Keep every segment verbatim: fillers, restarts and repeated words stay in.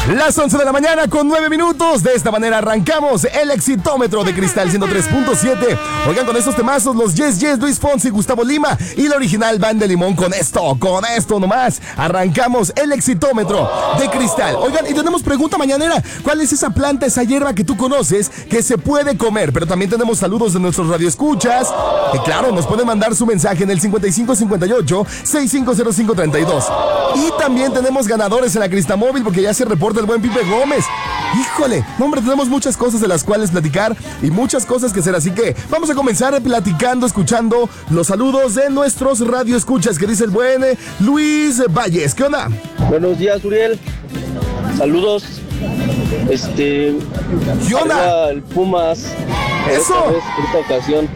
Las once de la mañana con nueve minutos. De esta manera arrancamos el Exitómetro de Cristal ciento tres punto siete. Oigan, con estos temazos, los Yes Yes, Luis Fonsi, Gustavo Lima y la original Banda de Limón. Con esto, con esto nomás, arrancamos el Exitómetro de Cristal. Oigan, y tenemos pregunta mañanera. ¿Cuál es esa planta, esa hierba que tú conoces que se puede comer? Pero también tenemos saludos de nuestros radioescuchas. Que claro, nos pueden mandar su mensaje en el cincuenta y cinco cincuenta y ocho, sesenta y cinco cero cinco treinta y dos. Y también tenemos ganadores en la Cristamóvil porque ya se reporta el buen Pipe Gómez. Híjole, no, hombre, tenemos muchas cosas de las cuales platicar y muchas cosas que hacer, así que vamos a comenzar platicando, escuchando los saludos de nuestros radioescuchas, que dice el buen Luis Valles. ¿Qué onda? Buenos días, Uriel. Saludos. Este... ¿Qué onda? El Pumas. ¡Eso! Esta vez, por esta ocasión.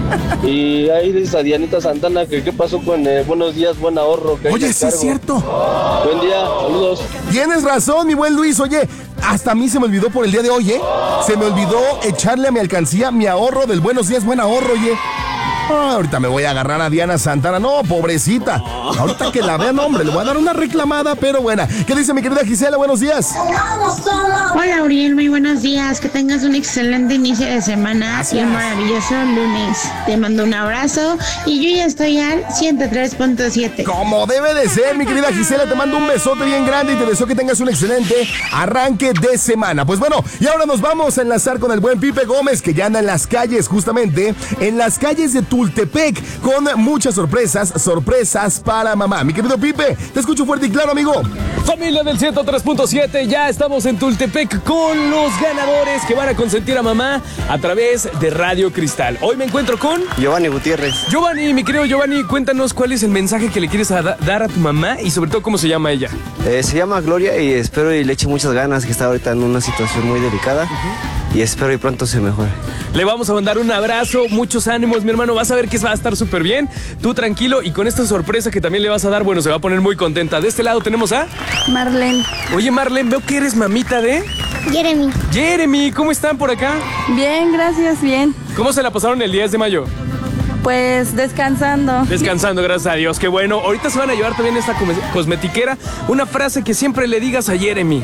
Y ahí dice a Dianita Santana que qué pasó con eh, Buenos Días, Buen Ahorro. Que Oye, sí es cierto. Buen día, saludos. Tienes razón, mi buen Luis. Oye, hasta a mí se me olvidó por el día de hoy, ¿eh? Se me olvidó echarle a mi alcancía mi ahorro del Buenos Días, Buen Ahorro, oye. Ah, ahorita me voy a agarrar a Diana Santana. No, pobrecita. Ahorita que la vean, hombre, le voy a dar una reclamada, pero buena. ¿Qué dice mi querida Gisela? Buenos días. Hola, Uriel, muy buenos días. Que tengas un excelente inicio de semana. Gracias. Y un maravilloso lunes. Te mando un abrazo y yo ya estoy al ciento tres punto siete. Como debe de ser, mi querida Gisela, te mando un besote bien grande y te deseo que tengas un excelente arranque de semana. Pues bueno, y ahora nos vamos a enlazar con el buen Pipe Gómez, que ya anda en las calles, justamente, en las calles de Tultepec, con muchas sorpresas, sorpresas para mamá. Mi querido Pipe, te escucho fuerte y claro, amigo. Familia del ciento tres punto siete, ya estamos en Tultepec con los ganadores que van a consentir a mamá a través de Radio Cristal. Hoy me encuentro con Giovanni Gutiérrez. Giovanni, mi querido Giovanni, cuéntanos cuál es el mensaje que le quieres a da- dar a tu mamá y sobre todo cómo se llama ella. Eh, se llama Gloria y espero y le eche muchas ganas, que está ahorita en una situación muy delicada. Uh-huh. Y espero y pronto se mejore. Le vamos a mandar un abrazo, muchos ánimos, mi hermano. Vas a ver que va a estar súper bien. Tú tranquilo y con esta sorpresa que también le vas a dar, bueno, se va a poner muy contenta. De este lado tenemos a Marlene. Oye, Marlene, veo que eres mamita de Jeremy. Jeremy. ¿Cómo están por acá? Bien, gracias, bien. ¿Cómo se la pasaron el diez de mayo? Pues descansando. Descansando, gracias a Dios. Qué bueno. Ahorita se van a llevar también esta cosmetiquera. Una frase que siempre le digas a Jeremy.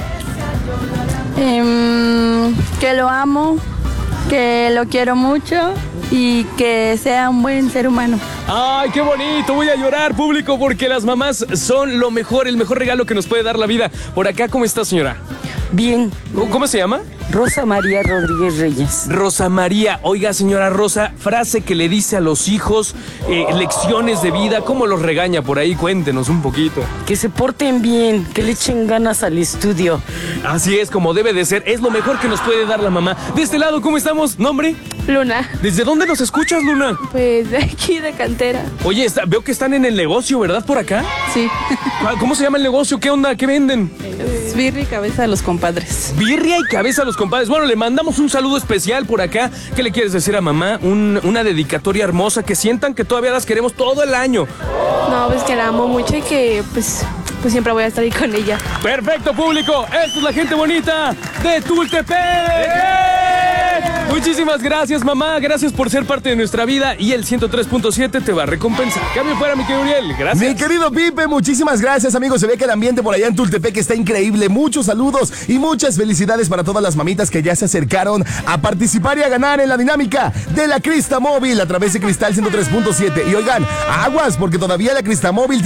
Eh, que lo amo, que lo quiero mucho y que sea un buen ser humano. ¡Ay, qué bonito! Voy a llorar, público, porque las mamás son lo mejor, el mejor regalo que nos puede dar la vida. Por acá, ¿cómo está, señora? Bien. ¿Cómo se llama? Rosa María Rodríguez Reyes. Rosa María. Oiga, señora Rosa, frase que le dice a los hijos, eh, lecciones de vida, ¿cómo los regaña por ahí? Cuéntenos un poquito. Que se porten bien, que le echen ganas al estudio. Así es, como debe de ser. Es lo mejor que nos puede dar la mamá. De este lado, ¿cómo estamos? ¿Nombre? Luna. ¿Desde dónde nos escuchas, Luna? Pues de aquí de cantera. Oye, está, veo que están en el negocio, ¿verdad? Por acá. Sí. ¿Cómo se llama el negocio? ¿Qué onda? ¿Qué venden? Es birria y cabeza de los compadres. Birria y cabeza a los compadres. Bueno, le mandamos un saludo especial por acá. ¿Qué le quieres decir a mamá? Un, una dedicatoria hermosa, que sientan que todavía las queremos todo el año. No, pues que la amo mucho y que pues, pues siempre voy a estar ahí con ella. Perfecto, público. Esta es la gente bonita de Tultepec. Muchísimas gracias, mamá. Gracias por ser parte de nuestra vida y el ciento tres punto siete te va a recompensar. Cambio fuera, mi querido Uriel. Gracias. Mi querido Pipe, muchísimas gracias, amigos. Se ve que el ambiente por allá en Tultepec está increíble. Muchos saludos y muchas felicidades para todas las mamitas que ya se acercaron a participar y a ganar en la dinámica de la Cristamóvil a través de Cristal ciento tres punto siete. Y oigan, aguas, porque todavía la Cristamóvil